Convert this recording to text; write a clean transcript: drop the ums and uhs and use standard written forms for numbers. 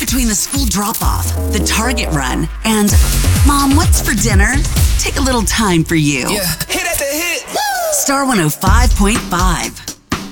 between the school drop-off, the Target run, and Mom, what's for dinner? Take a little time for you. Yeah, hit at the hit. Star 105.5.